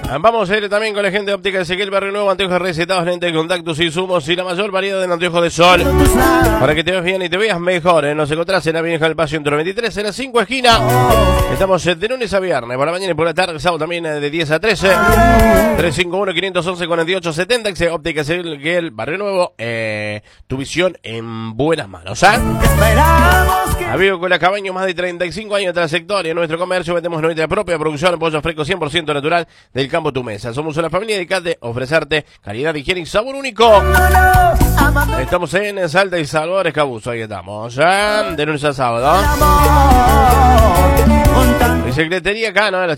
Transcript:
Vamos a ir también con la gente de Óptica Ezequiel Barrio Nuevo, anteojos recetados, lentes de contactos, insumos y la mayor variedad de anteojos de sol. Para que te veas bien y te veas mejor, nos encontrás en la Avenida del Paso entre 23, en las 5 esquinas. Estamos de lunes a viernes, por la mañana y por la tarde, sábado también de 10 a 13. 351-511-4870, Óptica Ezequiel Barrio Nuevo, tu visión en buenas manos, Amigo con la Cabaño, más de 35 años de trayectoria. En nuestro comercio vendemos nuestra propia producción de pollo fresco 100% natural del campo tu mesa. Somos una familia dedicada a ofrecerte calidad, higiene y sabor único. Estamos en Salta y Salvador Escabuzo, ahí estamos, de lunes a sábado. Mi secretaría acá, ¿no?